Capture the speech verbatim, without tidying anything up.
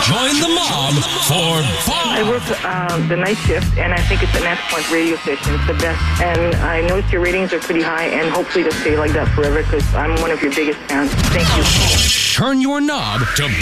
Join the mob for fun. I work um, the night shift, and I think it's an excellent radio station. It's the best. And I noticed your ratings are pretty high, and hopefully they'll stay like that forever because I'm one of your biggest fans. Thank you. Turn your knob to